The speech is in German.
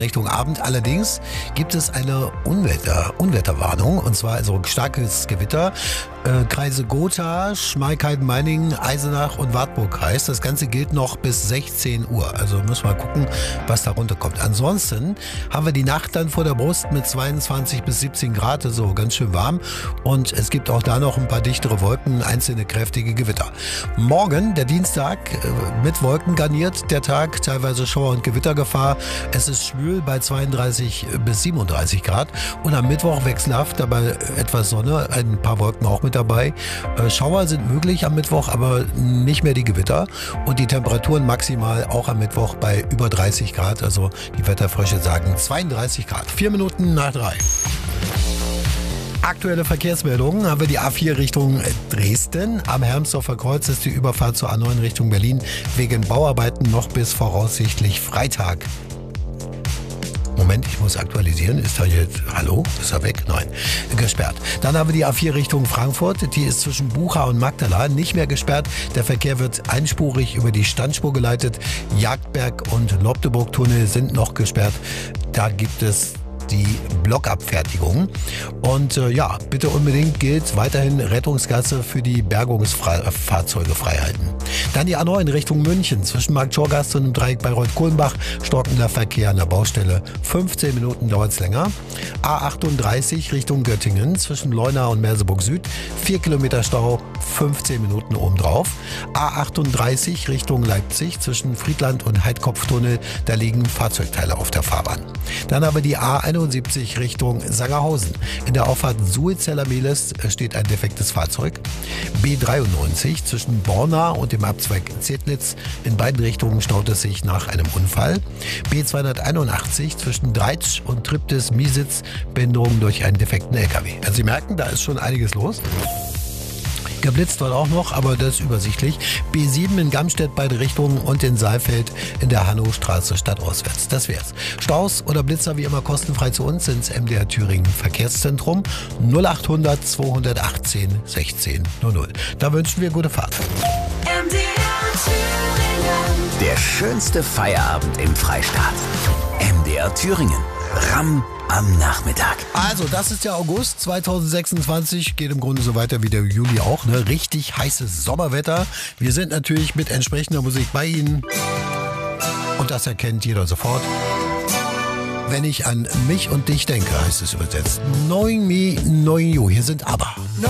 Richtung Abend. Allerdings gibt es eine Unwetterwarnung, und zwar also starkes Gewitter. Kreise Gotha, Schmalkalden-Meiningen, Eisenach und Wartburg-Kreis. Das Ganze gilt noch bis 16 Uhr. Also müssen wir mal gucken, was da runterkommt. Ansonsten haben wir die Nacht dann vor der Brust mit 22 bis 17 Grad, also ganz schön warm. Und es gibt auch da noch ein paar dichtere Wolken, einzelne kräftige Gewitter. Morgen, der Dienstag, mit Wolken garniert der Tag, teilweise Schauer- und Gewittergefahr. Es ist schwül bei 32 bis 37 Grad. Und am Mittwoch wechselhaft, dabei etwas Sonne, ein paar Wolken auch mit dabei. Schauer sind möglich am Mittwoch, aber nicht mehr die Gewitter. Und die Temperaturen maximal auch am Mittwoch bei über 30 Grad. Also die Wetterfrösche sagen 32 Grad. 4 Minuten nach 3. Aktuelle Verkehrsmeldungen haben wir die A4 Richtung Dresden. Am Hermsdorfer Kreuz ist die Überfahrt zur A9 Richtung Berlin wegen Bauarbeiten noch bis voraussichtlich Freitag. Moment, ich muss aktualisieren. Ist er jetzt, hallo? Ist er weg? Nein, gesperrt. Dann haben wir die A4 Richtung Frankfurt. Die ist zwischen Bucha und Magdala nicht mehr gesperrt. Der Verkehr wird einspurig über die Standspur geleitet. Jagdberg und Lobdeburg-Tunnel sind noch gesperrt. Da gibt es die Blockabfertigung. Und ja, bitte unbedingt gilt weiterhin Rettungsgasse für die Bergungsfahrzeuge freihalten. Dann die A9 Richtung München. Zwischen Marktschorgast und dem Dreieck Bayreuth-Kulmbach stockender Verkehr an der Baustelle. 15 Minuten dauert es länger. A38 Richtung Göttingen. Zwischen Leuna und Merseburg Süd. 4 Kilometer Stau, 15 Minuten obendrauf. A38 Richtung Leipzig. Zwischen Friedland und Heidkopftunnel. Da liegen Fahrzeugteile auf der Fahrbahn. Dann haben wir die A71 Richtung Sangerhausen. In der Auffahrt Suezeller-Mehlis steht ein defektes Fahrzeug. B93 zwischen Borna und dem Abzweig Zedlitz. In beiden Richtungen staut es sich nach einem Unfall. B281 zwischen Dreitsch und Triptis-Miesitz. Behinderung durch einen defekten LKW. Also Sie merken, da ist schon einiges los. Geblitzt dort auch noch, aber das ist übersichtlich. B7 in Gamstedt beide Richtungen und in Saalfeld in der Hannostraße stadtauswärts. Das wär's. Staus oder Blitzer wie immer kostenfrei zu uns ins MDR Thüringen Verkehrszentrum 0800 218 16 00. Da wünschen wir gute Fahrt. MDR Thüringen. Der schönste Feierabend im Freistaat. MDR Thüringen. Ramm am Nachmittag. Also, das ist der August 2026. Geht im Grunde so weiter wie der Juli auch. Ne? Richtig heißes Sommerwetter. Wir sind natürlich mit entsprechender Musik bei Ihnen. Und das erkennt jeder sofort. Wenn ich an mich und dich denke, heißt es übersetzt. Knowing me, knowing you. Hier sind ABBA.